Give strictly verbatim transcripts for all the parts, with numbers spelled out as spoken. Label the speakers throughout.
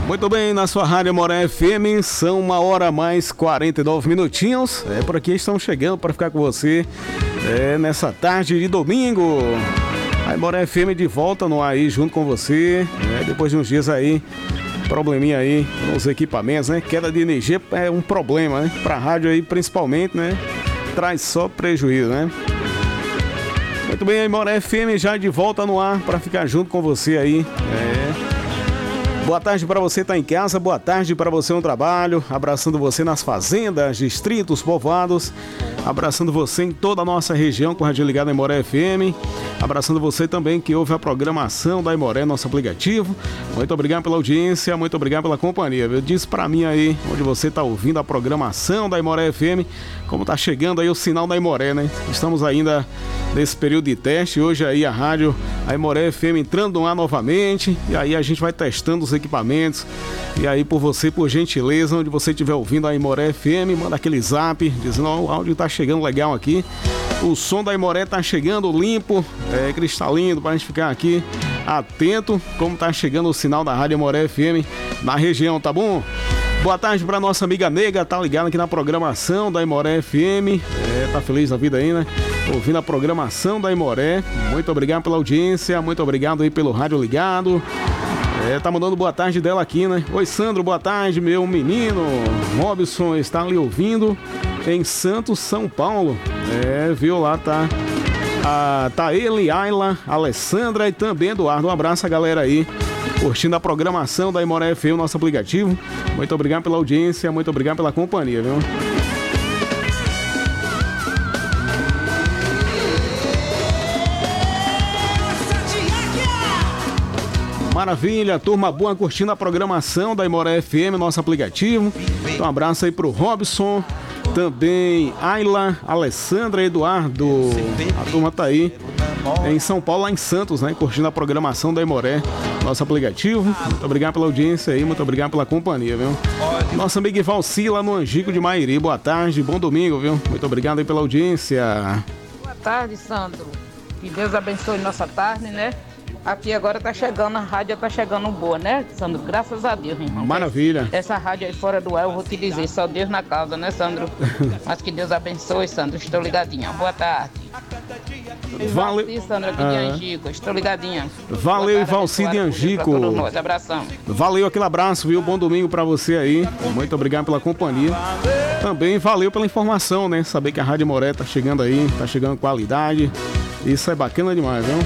Speaker 1: Muito bem, na sua rádio Amoré F M, são uma hora mais quarenta e nove minutinhos. É, por aqui estão chegando para ficar com você é, nessa tarde de domingo. A Amoré F M de volta no ar aí junto com você, é, depois de uns dias aí, probleminha aí nos equipamentos, né? Queda de energia é um problema, né? Pra rádio aí principalmente, né? Traz só prejuízo, né? Muito bem, a Amoré F M já de volta no ar para ficar junto com você aí. É... Boa tarde para você que tá em casa, boa tarde para você no trabalho, abraçando você nas fazendas, distritos, povoados, abraçando você em toda a nossa região com a Rádio Ligada Amoré F M, abraçando você também que ouve a programação da Amoré, nosso aplicativo. Muito obrigado pela audiência, muito obrigado pela companhia, viu? Diz para mim aí, onde você tá ouvindo a programação da Amoré F M, como tá chegando aí o sinal da Amoré, né? Estamos ainda nesse período de teste, hoje aí a rádio, a Amoré F M entrando no ar novamente, e aí a gente vai testando os equipamentos, e aí por você, por gentileza, onde você estiver ouvindo a Amoré F M, manda aquele zap, dizendo, ó, o áudio tá chegando legal aqui, o som da Amoré tá chegando limpo, é, cristalino, pra gente ficar aqui atento, como tá chegando o sinal da rádio Amoré F M na região, tá bom? Boa tarde pra nossa amiga Nega, tá ligada aqui na programação da Amoré F M, é, tá feliz da vida aí, né? Ouvindo a programação da Amoré, muito obrigado pela audiência, muito obrigado aí pelo rádio ligado. É, tá mandando boa tarde dela aqui, né? Oi, Sandro, boa tarde, meu menino. Robson está ali ouvindo em Santos, São Paulo. É, viu lá, tá? Ah, tá ele, Ayla, Alessandra e também Eduardo. Um abraço a galera aí, curtindo a programação da Amoré F M, nosso aplicativo. Muito obrigado pela audiência, muito obrigado pela companhia, viu? Maravilha, turma boa curtindo a programação da Amoré F M, nosso aplicativo. Então, um abraço aí pro Robson, também Ayla, Alessandra, Eduardo. A turma tá aí em São Paulo, lá em Santos, né? Curtindo a programação da Amoré, nosso aplicativo. Muito obrigado pela audiência aí, muito obrigado pela companhia, viu? Nossa amiga Valci lá no Angico de Mairi, boa tarde, bom domingo, viu? Muito obrigado aí pela audiência.
Speaker 2: Boa tarde, Sandro. Que Deus abençoe nossa tarde, né? Aqui agora tá chegando, a rádio tá chegando boa, né, Sandro? Graças a Deus, irmão.
Speaker 1: Maravilha.
Speaker 2: Essa rádio aí fora do ar, eu vou te dizer, só Deus na causa, né, Sandro? Mas que Deus abençoe, Sandro. Estou ligadinha. Boa tarde.
Speaker 1: Valeu.
Speaker 2: Valci, Sandro, aqui de
Speaker 1: Ah.
Speaker 2: Angico. Estou ligadinha.
Speaker 1: Valeu, Valci de Angico.
Speaker 2: Abração.
Speaker 1: Valeu aquele abraço, viu? Bom domingo pra você aí. Muito obrigado pela companhia. Também valeu pela informação, né? Saber que a Rádio Amoré tá chegando aí, tá chegando qualidade. Isso é bacana demais, viu?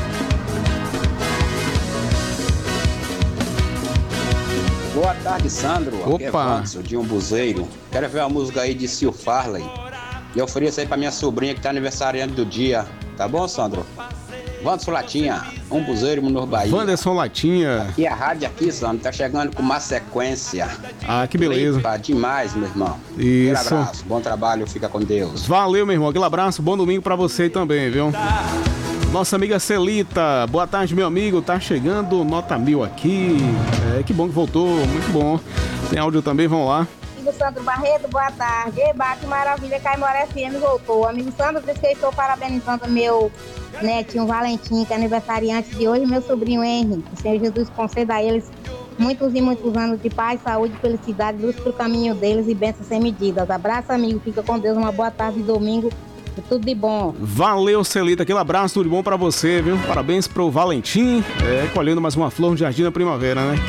Speaker 3: Boa tarde, Sandro. Aqui é
Speaker 1: Opa!
Speaker 3: Vanderson, de um buzeiro. Quero ver uma música aí de Sil Farley. E eu ofereço aí pra minha sobrinha que tá aniversariando do dia. Tá bom, Sandro? Vanderson Latinha, um buzeiro no Bahia.
Speaker 1: Vanderson Latinha.
Speaker 3: E a rádio aqui, Sandro, tá chegando com uma sequência.
Speaker 1: Ah, que beleza.
Speaker 3: Limpa demais, meu irmão.
Speaker 1: Isso.
Speaker 3: Um abraço, bom trabalho, fica com Deus.
Speaker 1: Valeu, meu irmão. Aquele abraço, bom domingo pra você também, viu? Nossa amiga Celita, boa tarde, meu amigo. Tá chegando nota mil aqui. É, que bom que voltou, muito bom. Tem áudio também, vamos lá.
Speaker 4: Amigo Sandro Barreto, boa tarde. Eba, que maravilha que a Amoré F M voltou. Amigo Sandro, diz que eu estou parabenizando meu netinho Valentim, que é aniversariante de hoje, e meu sobrinho Henry. Que o Senhor Jesus conceda a eles muitos e muitos anos de paz, saúde, felicidade, luz pro caminho deles e bênçãos sem medidas. Abraço, amigo. Fica com Deus. Uma boa tarde de domingo. Tudo de bom.
Speaker 1: Valeu, Celita. Aquele abraço, tudo de bom pra você, viu? Parabéns pro Valentim. É, colhendo mais uma flor no Jardim da Primavera, né?